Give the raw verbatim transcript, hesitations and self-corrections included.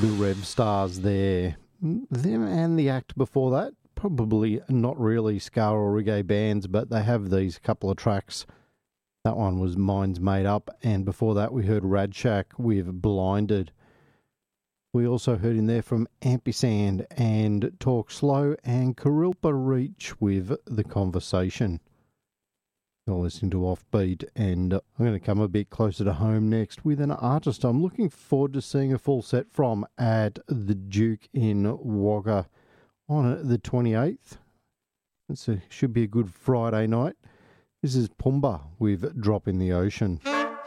the Rev Stars there. Them and the act before that, probably not really ska or reggae bands, but they have these couple of tracks. That one was Minds Made Up, and before that we heard Radshak with Blinded. We also heard in there from Ampersand and Talk Slow and Karilpa Reach with The Conversation. You're listening to Offbeat, and I'm going to come a bit closer to home next with an artist I'm looking forward to seeing a full set from at the Duke in Wagga on the twenty-eighth. It should be a good Friday night. This is Pumbaa with Drop in the Ocean.